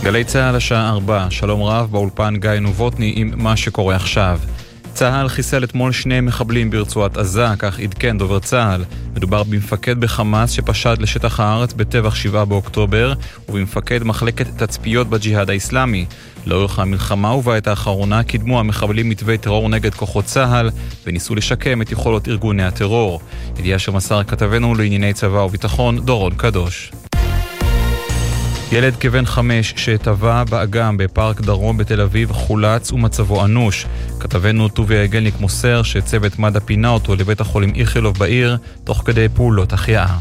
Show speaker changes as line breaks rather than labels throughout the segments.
גלי צהל השעה 4, שלום רב, באולפן גיא נובוטני עם מה שקורה עכשיו. צהל חיסל אתמול 2 מחבלים ברצועת עזה, כך עדכן דובר צהל. מדובר במפקד בחמאס שפשט לשטח הארץ בטבח 7 באוקטובר, ובמפקד מחלקת תצפיות בג'יהאד האסלאמי. לאורך המלחמה ובעת האחרונה קידמו המחבלים מתווי טרור נגד כוחות צהל, וניסו לשקם את יכולות ארגוני הטרור. ידיעה שמסר כתבנו לענייני צבא וביטחון דורון קדוש. ילד כבן 5 שטבע באגם בפארק דרום בתל אביב חולץ ומצבו אנוש. כתבנו טוביה יגלניק מוסר שצוות מד"א פינה אותו לבית החולים איכילוב בעיר תוך כדי פעולות החייאה.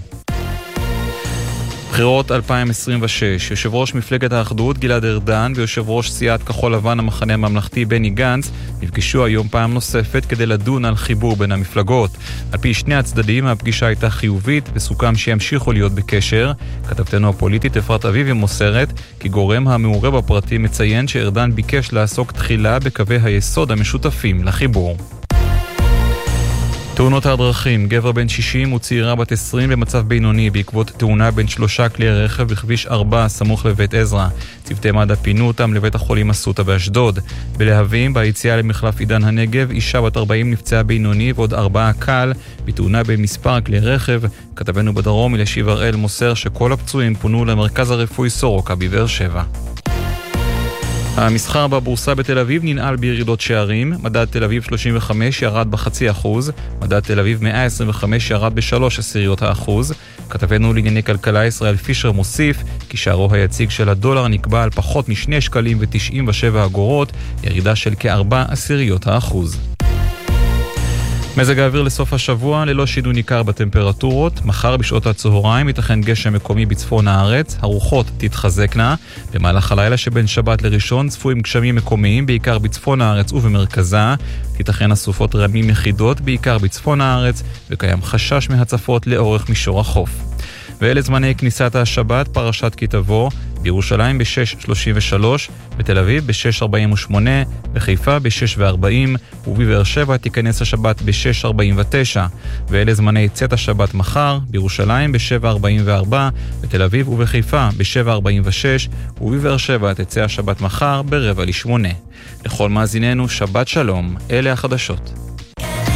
בחירות 2026, יושב ראש מפלגת האחדות גלעד ארדן ויושב ראש סיעת כחול לבן המחנה הממלכתי בני גנץ נפגשו היום פעם נוספת כדי לדון על חיבור בין המפלגות. על פי שני הצדדים הפגישה הייתה חיובית וסוכם שימשיכו להיות בקשר. כתבתנו הפוליטית אפרת אביבי מוסרת כי גורם המעורה בפרטים מציין שארדן ביקש לעסוק תחילה בקווי היסוד המשותפים לחיבור. תאונות הדרכים, גבר בן 60 וצעירה בת 20 במצב בינוני בעקבות תאונה בין 3 כלי רכב בכביש 4 סמוך לבית עזרא. צוותי מד"א פינו אותם לבית החולים אסותא באשדוד. בלהבים, ביציאה למחלף עידן הנגב, אישה בת 40 נפצעה בינוני ועוד 4 קל בתאונה בין מספר כלי רכב. כתבנו בדרום אלישיב הראל מוסר שכל הפצועים פונו למרכז הרפואי סורוקה בבאר שבע. המסחר בבורסה בתל אביב ננעל בירידות שערים. מדד תל אביב 35 ירד ב0.5%, מדד תל אביב 125 ירד ב0.3%. כתבנו לענייני כלכלה ישראל פישר מוסיף כי שערו היציג של הדולר נקבע על פחות מ2 שקלים ו97 אגורות, ירידה של כ0.4%. מזג האוויר לסוף השבוע, ללא שינוי ניכר בטמפרטורות. מחר בשעות הצהריים ייתכן גשם מקומי בצפון הארץ, הרוחות תתחזקנה. במהלך הלילה שבין שבת לראשון צפויים גשמים מקומיים בעיקר בצפון הארץ ובמרכזה. תיתכן אסופות רעמים יחידות בעיקר בצפון הארץ, וקיים חשש מהצפות לאורך מישור החוף. ואלה זמני כניסת השבת, פרשת כי תבוא, בירושלים ב-6:33, בתל אביב ב-6:48, בחיפה ב-6:40, ובבאר שבע תיכנס השבת ב-6:49. ואלה זמני צאת השבת מחר, בירושלים ב-7:44, בתל אביב ובחיפה ב-7:46, ובבאר שבע תצא השבת מחר ב-7:45. לכל מאזיננו שבת שלום, אלה החדשות.